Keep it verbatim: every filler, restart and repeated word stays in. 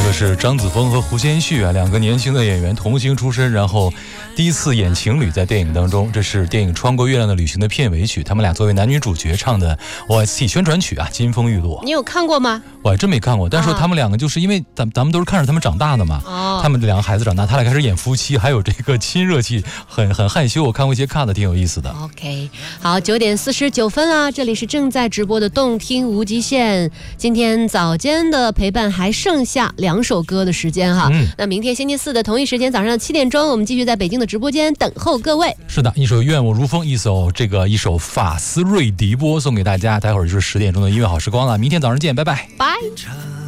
的是张子枫和胡先煦啊，两个年轻的演员童星出身，然后第一次演情侣在电影当中。这是电影《穿过月亮的旅行》的片尾曲，他们俩作为男女主角唱的 O S T 宣传曲啊，金风玉露。 你有看过吗？ 我还真没看过，但是说他们两个就是因为咱咱们都是看着他们长大的嘛， 哦， 他们这两个孩子长大，他俩开始演夫妻，还有这个亲热戏，很很害羞。我看过一些看的挺有意思的。 OK， 好，九点四十九分啊，这里是正在直播的动听无极限。今天早间的陪伴还剩下两首歌的时间哈，嗯、那明天星期四的同一时间早上七点钟，我们继续在北京的直播间等候各位。 是的，一首愿我如风，一首这个一首法斯瑞迪波送给大家，待会儿就是十点钟的音乐好时光了，明天早上见，拜拜， 拜。